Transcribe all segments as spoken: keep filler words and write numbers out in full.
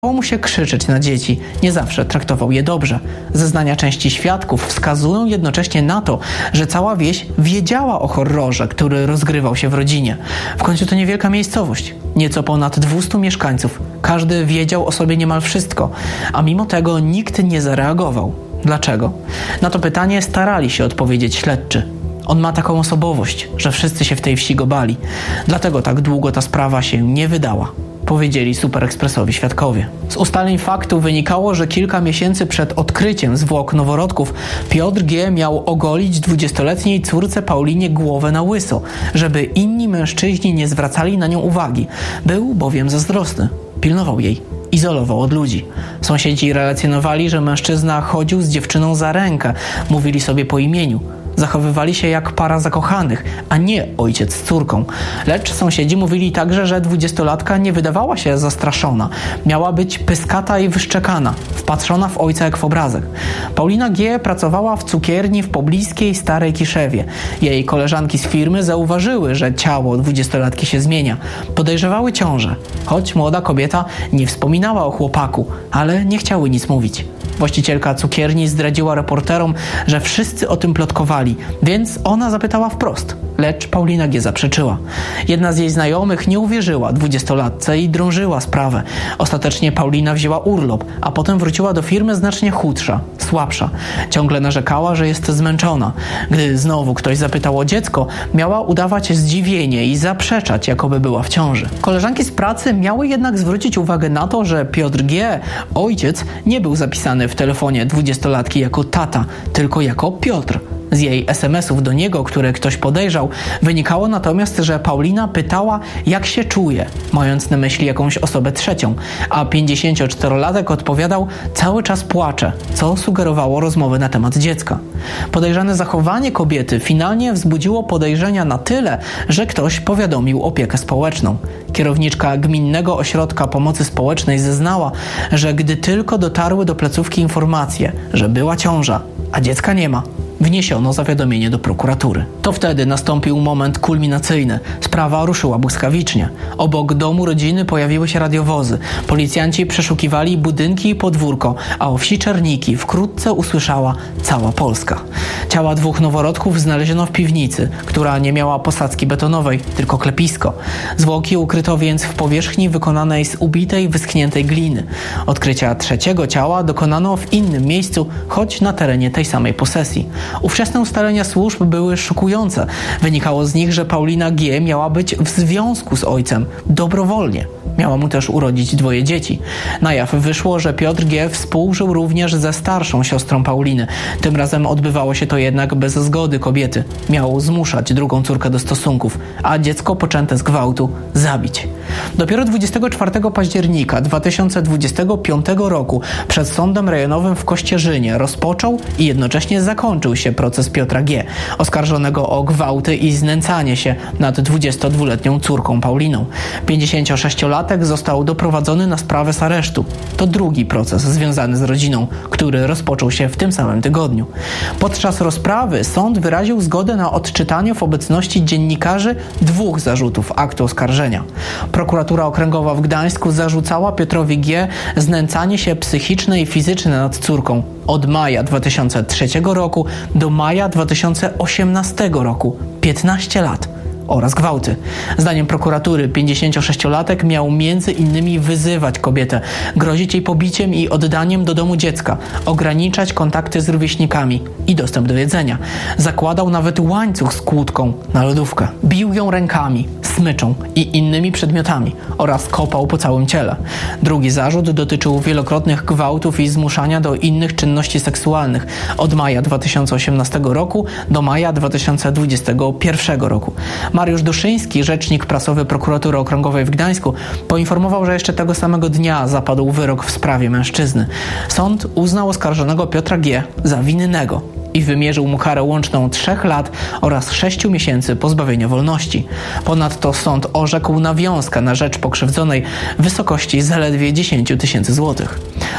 Dało mu się krzyczeć na dzieci, nie zawsze traktował je dobrze. Zeznania części świadków wskazują jednocześnie na to, że cała wieś wiedziała o horrorze, który rozgrywał się w rodzinie. W końcu to niewielka miejscowość, nieco ponad dwieście mieszkańców. Każdy wiedział o sobie niemal wszystko, a mimo tego nikt nie zareagował. Dlaczego? Na to pytanie starali się odpowiedzieć śledczy. On ma taką osobowość, że wszyscy się w tej wsi go bali. Dlatego tak długo ta sprawa się nie wydała, powiedzieli Super Expressowi świadkowie. Z ustaleń faktu wynikało, że kilka miesięcy przed odkryciem zwłok noworodków Piotr G. miał ogolić dwudziestoletniej córce Paulinie głowę na łyso, żeby inni mężczyźni nie zwracali na nią uwagi. Był bowiem zazdrosny. Pilnował jej. Izolował od ludzi. Sąsiedzi relacjonowali, że mężczyzna chodził z dziewczyną za rękę. Mówili sobie po imieniu. Zachowywali się jak para zakochanych, a nie ojciec z córką. Lecz sąsiedzi mówili także, że dwudziestolatka nie wydawała się zastraszona. Miała być pyskata i wyszczekana, wpatrzona w ojca jak w obrazek. Paulina G. pracowała w cukierni w pobliskiej Starej Kiszewie. Jej koleżanki z firmy zauważyły, że ciało dwudziestolatki się zmienia. Podejrzewały ciążę, choć młoda kobieta nie wspominała o chłopaku, ale nie chciały nic mówić. Właścicielka cukierni zdradziła reporterom, że wszyscy o tym plotkowali, więc ona zapytała wprost, lecz Paulina G. zaprzeczyła. Jedna z jej znajomych nie uwierzyła dwudziestolatce i drążyła sprawę. Ostatecznie Paulina wzięła urlop, a potem wróciła do firmy znacznie chudsza, słabsza. Ciągle narzekała, że jest zmęczona. Gdy znowu ktoś zapytał o dziecko, miała udawać zdziwienie i zaprzeczać, jakoby była w ciąży. Koleżanki z pracy miały jednak zwrócić uwagę na to, że Piotr G., ojciec, nie był zapisany w telefonie dwudziestolatki jako tata, tylko jako Piotr. Z jej es em esów do niego, które ktoś podejrzał, wynikało natomiast, że Paulina pytała, jak się czuje, mając na myśli jakąś osobę trzecią, a pięćdziesięcioczterolatek odpowiadał, cały czas płacze, co sugerowało rozmowę na temat dziecka. Podejrzane zachowanie kobiety finalnie wzbudziło podejrzenia na tyle, że ktoś powiadomił opiekę społeczną. Kierowniczka Gminnego Ośrodka Pomocy Społecznej zeznała, że gdy tylko dotarły do placówki informacje, że była ciąża, a dziecka nie ma, wniesiono zawiadomienie do prokuratury. To wtedy nastąpił moment kulminacyjny. Sprawa ruszyła błyskawicznie. Obok domu rodziny pojawiły się radiowozy. Policjanci przeszukiwali budynki i podwórko, a o wsi Czerniki wkrótce usłyszała cała Polska. Ciała dwóch noworodków znaleziono w piwnicy, która nie miała posadzki betonowej, tylko klepisko. Zwłoki ukryto więc w powierzchni wykonanej z ubitej, wyschniętej gliny. Odkrycia trzeciego ciała dokonano w innym miejscu, choć na terenie tej samej posesji. Ówczesne ustalenia służb były szokujące. Wynikało z nich, że Paulina G. miała być w związku z ojcem dobrowolnie. Miała mu też urodzić dwoje dzieci. Na jaw wyszło, że Piotr G. współżył również ze starszą siostrą Pauliny. Tym razem odbywało się to jednak bez zgody kobiety. Miał zmuszać drugą córkę do stosunków, a dziecko poczęte z gwałtu zabić. Dopiero dwudziestego czwartego października dwa tysiące dwudziestego piątego roku przed Sądem Rejonowym w Kościerzynie rozpoczął i jednocześnie zakończył się proces Piotra G., oskarżonego o gwałty i znęcanie się nad dwudziestodwuletnią córką Pauliną. pięćdziesięciosześciolatek został doprowadzony na sprawę z aresztu. To drugi proces związany z rodziną, który rozpoczął się w tym samym tygodniu. Podczas rozprawy sąd wyraził zgodę na odczytanie w obecności dziennikarzy dwóch zarzutów aktu oskarżenia. Prokuratura Okręgowa w Gdańsku zarzucała Piotrowi G. znęcanie się psychiczne i fizyczne nad córką od maja dwa tysiące trzeciego roku do maja dwa tysiące osiemnastego roku, piętnaście lat, oraz gwałty. Zdaniem prokuratury pięćdziesięciosześciolatek miał między innymi wyzywać kobietę, grozić jej pobiciem i oddaniem do domu dziecka, ograniczać kontakty z rówieśnikami i dostęp do jedzenia. Zakładał nawet łańcuch z kłódką na lodówkę. Bił ją rękami, smyczą i innymi przedmiotami oraz kopał po całym ciele. Drugi zarzut dotyczył wielokrotnych gwałtów i zmuszania do innych czynności seksualnych od maja dwa tysiące osiemnastego roku do maja dwa tysiące dwudziestego pierwszego roku. Mariusz Duszyński, rzecznik prasowy Prokuratury Okręgowej w Gdańsku, poinformował, że jeszcze tego samego dnia zapadł wyrok w sprawie mężczyzny. Sąd uznał oskarżonego Piotra G. za winnego i wymierzył mu karę łączną trzech lat oraz sześciu miesięcy pozbawienia wolności. Ponadto sąd orzekł nawiązkę na rzecz pokrzywdzonej w wysokości zaledwie dziesięć tysięcy złotych.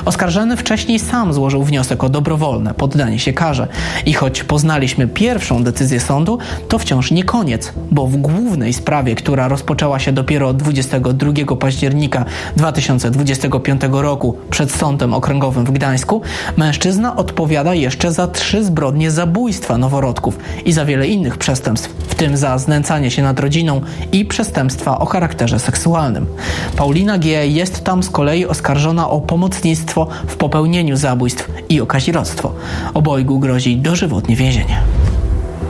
Oskarżony wcześniej sam złożył wniosek o dobrowolne poddanie się karze. I choć poznaliśmy pierwszą decyzję sądu, to wciąż nie koniec, bo w głównej sprawie, która rozpoczęła się dopiero dwudziestego drugiego października dwa tysiące dwudziestego piątego roku przed Sądem Okręgowym w Gdańsku, mężczyzna odpowiada jeszcze za trzy zbrodnie zabójstwa noworodków i za wiele innych przestępstw, w tym za znęcanie się nad rodziną i przestępstwa o charakterze seksualnym. Paulina G. jest tam z kolei oskarżona o pomocnictwo w popełnieniu zabójstw i o kazirodztwo. Obojgu grozi dożywotnie więzienie.